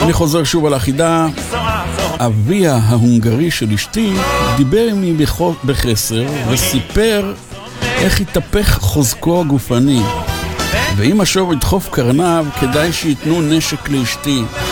אני חוזר שוב על החידה. אביה ההונגרי של אשתי דיבר עמי בחסר וסיפר איך התהפך חוזקו הגופני, ואם השור ידחוף קרניו כדאי שיתנו נשק לאשתי.